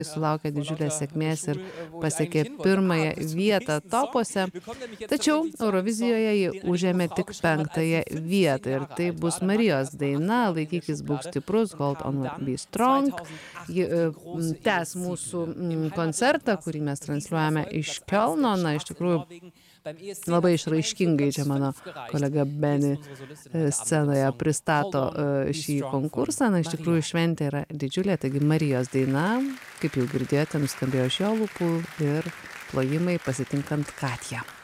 sulaukė didžiulės sėkmės ir pasiekė pirmąją vietą topuose. Tačiau Eurovizijoje ji užėmė tik 5-ąją vietą ir tai bus Marijos daina "Laikykis, būk stiprus", Hold on, be strong. Ji tęs mūsų koncertą, kurį mes transliuojame iš Kielno. Na, iš tikrųjų, labai išraiškingai čia mano kolega Beni scenoje pristato šį konkursą. Na, iš tikrųjų, šventė yra didžiulė, taigi Marijos daina, kaip jau girdėjote, nuskambėjo iš jo lūpų ir plojimai pasitinkant Katją.